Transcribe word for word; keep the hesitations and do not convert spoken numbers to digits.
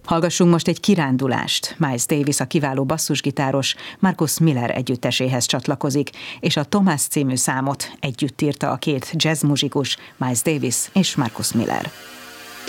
Hallgassunk most egy kirándulást. Miles Davis, a kiváló basszusgitáros, Marcus Miller együtteséhez csatlakozik, és a Thomas című számot együtt írta a két jazzmuzsikus, Miles Davis és Marcus Miller.